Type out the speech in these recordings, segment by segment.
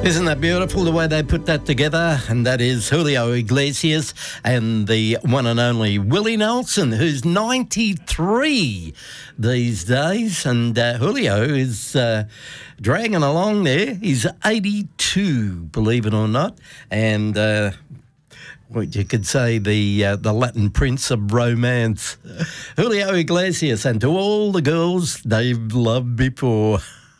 Isn't that beautiful, the way they put that together? And that is Julio Iglesias and the one and only Willie Nelson, who's 93 these days. And Julio is dragging along there. He's 82, believe it or not. And what you could say, the Latin prince of romance, Julio Iglesias, and to all the girls they've loved before.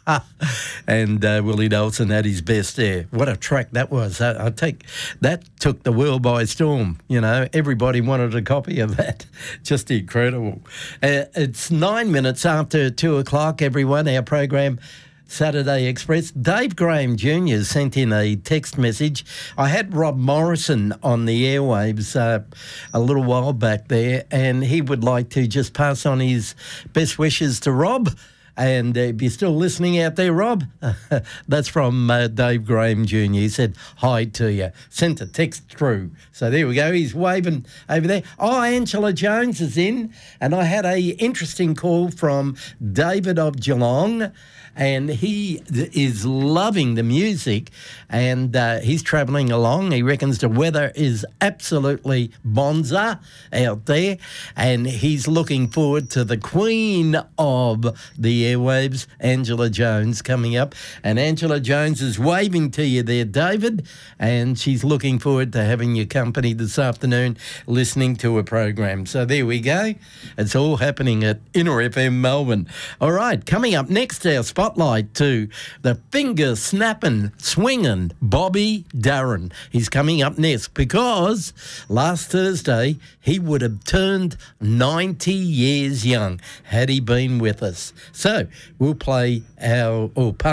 And Willie Nelson had his best there. What a track that was. I take that took the world by storm. You know, everybody wanted a copy of that. Just incredible. It's 9 minutes after 2 o'clock, everyone. Our program, Saturday Express. Dave Graham Jr. sent in a text message. I had Rob Morrison on the airwaves a little while back there, and he would like to just pass on his best wishes to Rob. And if you're still listening out there, Rob, that's from Dave Graham Jr. He said hi to you. Sent a text through. So there we go. He's waving over there. Oh, Angela Jones is in. And I had a interesting call from David of Geelong. And he is loving the music, and he's travelling along. He reckons the weather is absolutely bonza out there, and he's looking forward to the queen of the airwaves, Angela Jones, coming up. And Angela Jones is waving to you there, David, and she's looking forward to having your company this afternoon, listening to a program. So there we go. It's all happening at Inner FM Melbourne. All right, coming up next, our spotlight to the finger-snapping, swinging Bobby Darin. He's coming up next because last Thursday he would have turned 90 years young had he been with us. So we'll pay our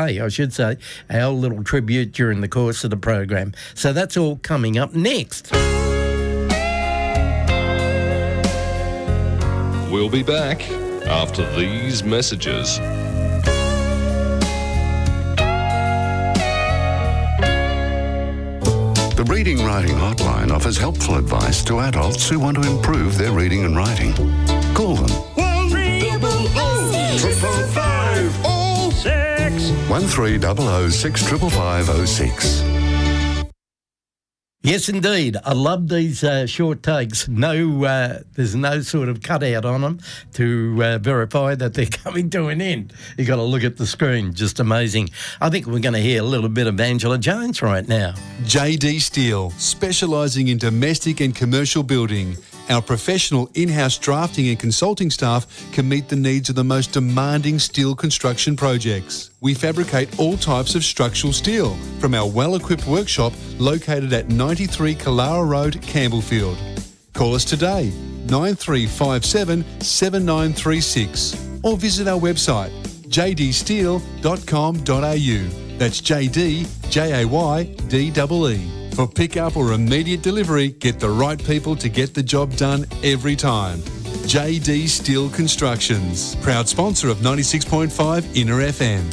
little tribute during the course of the program. So that's all coming up next. We'll be back after these messages. The Reading Writing Hotline offers helpful advice to adults who want to improve their reading and writing. Call them. 1300-65506. Yes, indeed. I love these short takes. There's no sort of cutout on them to verify that they're coming to an end. You've got to look at the screen. Just amazing. I think we're going to hear a little bit of Angela Jones right now. JD Steel, specialising in domestic and commercial building. Our professional in-house drafting and consulting staff can meet the needs of the most demanding steel construction projects. We fabricate all types of structural steel from our well-equipped workshop located at 93 Kalara Road, Campbellfield. Call us today, 9357 7936, or visit our website, jdsteel.com.au. That's JDJAYDEE. For pick-up or immediate delivery, get the right people to get the job done every time. JD Steel Constructions, proud sponsor of 96.5 Inner FM.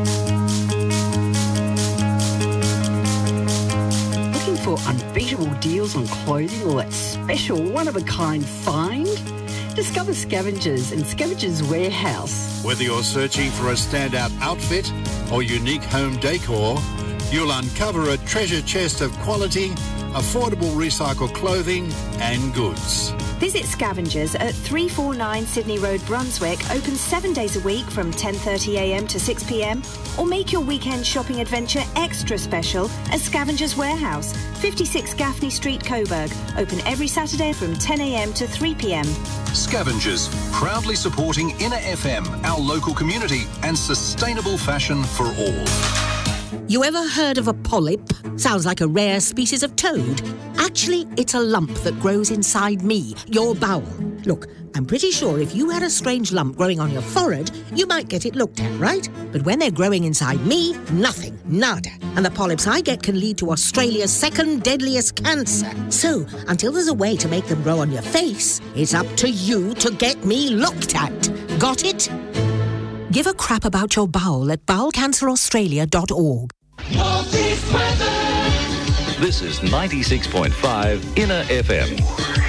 Looking for unbeatable deals on clothing or that special one-of-a-kind find? Discover Scavengers and Scavengers Warehouse. Whether you're searching for a standout outfit or unique home decor, you'll uncover a treasure chest of quality, affordable recycled clothing and goods. Visit Scavengers at 349 Sydney Road, Brunswick, open 7 days a week from 10:30am to 6pm, or make your weekend shopping adventure extra special at Scavengers Warehouse, 56 Gaffney Street, Coburg, open every Saturday from 10am to 3pm. Scavengers, proudly supporting Inner FM, our local community, and sustainable fashion for all. You ever heard of a polyp? Sounds like a rare species of toad. Actually, it's a lump that grows inside me, your bowel. Look, I'm pretty sure if you had a strange lump growing on your forehead, you might get it looked at, right? But when they're growing inside me, nothing, nada. And the polyps I get can lead to Australia's second deadliest cancer. So, until there's a way to make them grow on your face, it's up to you to get me looked at. Got it? Give a crap about your bowel at bowelcanceraustralia.org. Northeast weather. This is 96.5 Inner FM.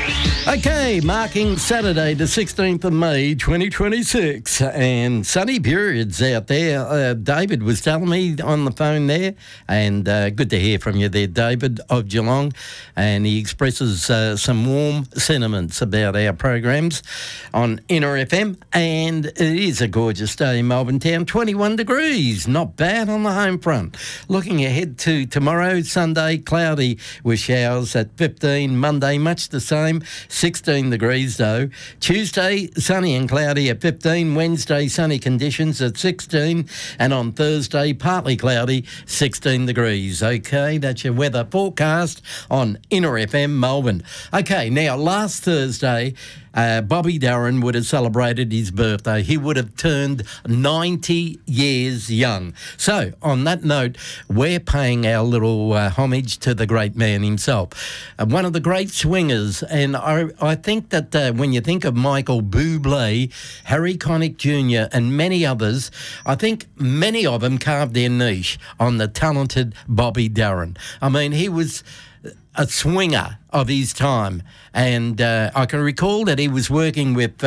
Okay, marking Saturday, the 16th of May, 2026, and sunny periods out there. David was telling me on the phone there, and good to hear from you there, David of Geelong, and he expresses some warm sentiments about our programs on Inner FM, and it is a gorgeous day in Melbourne town, 21 degrees, not bad on the home front. Looking ahead to tomorrow, Sunday, cloudy with showers at 15, Monday, much the same, 16 degrees though. Tuesday, sunny and cloudy at 15. Wednesday, sunny conditions at 16. And on Thursday, partly cloudy, 16 degrees. Okay, that's your weather forecast on Inner FM Melbourne. Okay, now last Thursday, Bobby Darin would have celebrated his birthday. He would have turned 90 years young. So, on that note, we're paying our little homage to the great man himself. One of the great swingers, and I think that when you think of Michael Bublé, Harry Connick Jr. and many others, I think many of them carved their niche on the talented Bobby Darin. I mean, he was a swinger of his time, and I can recall that he was working with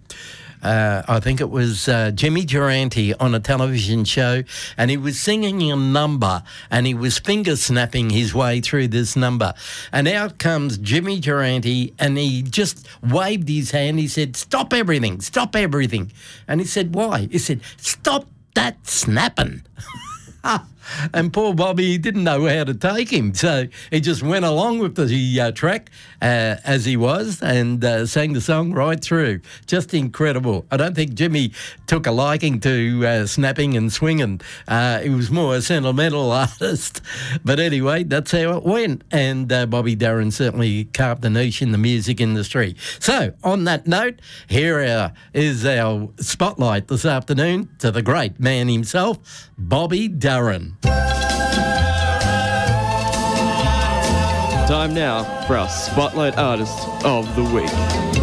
I think it was Jimmy Durante on a television show, and he was singing a number and he was finger snapping his way through this number, and out comes Jimmy Durante and he just waved his hand. He said, stop everything, and he said, why? He said, stop that snapping. And poor Bobby didn't know how to take him, so he just went along with the track as he was and sang the song right through. Just incredible. I don't think Jimmy took a liking to snapping and swinging. He was more a sentimental artist. But anyway, that's how it went. And Bobby Darin certainly carved a niche in the music industry. So, on that note, here is our spotlight this afternoon to the great man himself, Bobby Darin. Time now for our Spotlight Artist of the Week.